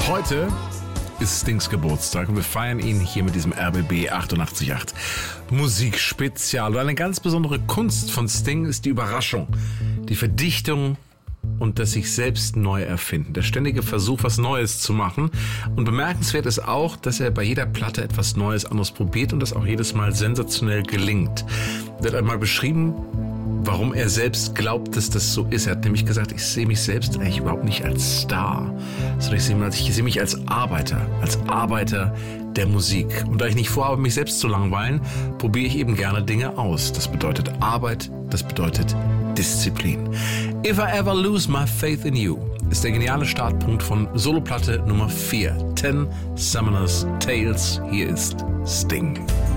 Heute ist Stings Geburtstag und wir feiern ihn hier mit diesem RBB 88.8 Musikspezial. Und eine ganz besondere Kunst von Sting ist die Überraschung, die Verdichtung und das sich selbst neu erfinden. Der ständige Versuch, was Neues zu machen. Und bemerkenswert ist auch, dass er bei jeder Platte etwas Neues, anderes probiert und das auch jedes Mal sensationell gelingt. Er hat einmal beschrieben, warum er selbst glaubt, dass das so ist. Er hat nämlich gesagt, ich sehe mich selbst eigentlich überhaupt nicht als Star, sondern ich sehe mich als Arbeiter der Musik. Und da ich nicht vorhabe, mich selbst zu langweilen, probiere ich eben gerne Dinge aus. Das bedeutet Arbeit, das bedeutet Disziplin. If I Ever Lose My Faith in You ist der geniale Startpunkt von Soloplatte Nummer 4, 10 Summoner's Tales. Hier ist Sting.